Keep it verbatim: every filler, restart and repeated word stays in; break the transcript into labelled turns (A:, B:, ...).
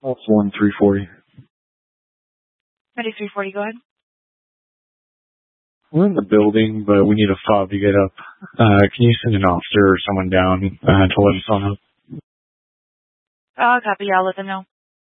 A: That's one three forty.
B: Ready three forty, go ahead.
A: We're in the building, but we need a fob to get up. Uh, can you send an officer or someone down uh, to let us all know?
B: Oh, copy. I'll let them know.